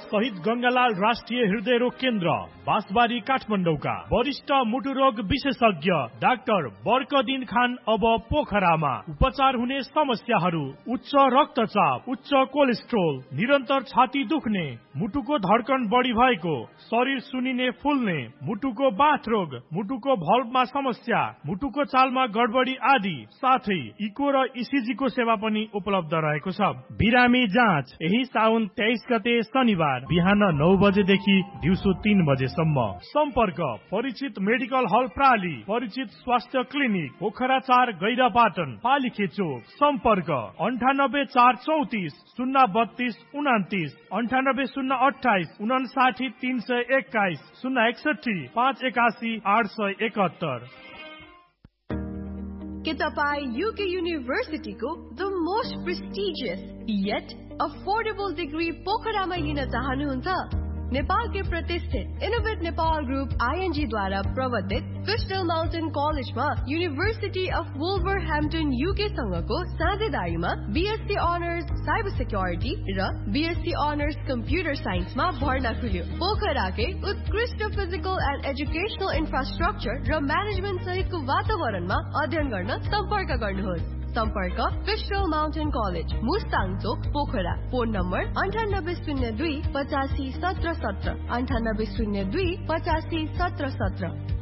शहीद गंगालाल राष्ट्रिय हृदय रोग केन्द्र बाँसबारी काठमाडौँका वरिष्ठ मुटु रोग विशेषज्ञ डाक्टर बर्कदिन खान अब पोखरामा। उपचार हुने समस्याहरू उच्च रक्तचाप, उच्च कोलेस्ट्रोल, निरन्तर छाती दुख्ने, मुटुको धड्कन बढी भएको, शरीर सुनिने फुल्ने, मुटुको बाथ रोग, मुटुको भल्भमा समस्या, मुटुको चालमा गडबडी आदि साथै इको र इसिजी को सेवा पनि उपलब्ध रहेको छ। बिरामी जाँच यही साउन 23 गते शनिबार बिहान 9 बजेदेखि दिउँसो 3 बजेसम्म। सम्पर्क परिचित मेडिकल हल प्राली, परिचित स्वास्थ्य क्लिनिक पोखरा 4 गैरापाटन पालिखे चोक। सम्पर्क 98 434 032 29, 98 028 59 321, 061 581 871। के तपाईँ UK युनिभर्सिटीको the most prestigious yet affordable degree पोखरामा लिन चाहनुहुन्छ? नेपालकै प्रतिष्ठित इनोभेट नेपाल ग्रुप ING द्वारा प्रवर्तित क्रिस्टल माउन्टेन कलेजमा university of वुल्भरह्याम्पटन UK सँगको साझेदारीमा BSc honours cyber security र BSc अनर्स कम्प्युटर साइन्समा भर्ना खुल्यो। पोखराकै उत्कृष्ट फिजिकल एन्ड एजुकेशनल इन्फ्रास्ट्रक्चर र म्यानेजमेन्ट सहितको वातावरणमा अध्ययन गर्न सम्पर्क गर्नुहोस्। सम्पर्क क्रिस्टल माउन्टेन कलेज, मुस्ताङ चोक, पोखरा। Phone number 9802 85 17 17, 9802 85 17 17।